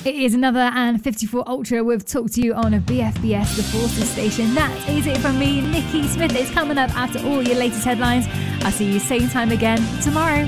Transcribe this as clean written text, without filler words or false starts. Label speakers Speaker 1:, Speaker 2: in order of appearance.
Speaker 1: It is another and 54 Ultra with Talk to You on a BFBS, the Forces station. That is it from me, Nikki Smith. It's coming up after all your latest headlines. I'll see you same time again tomorrow.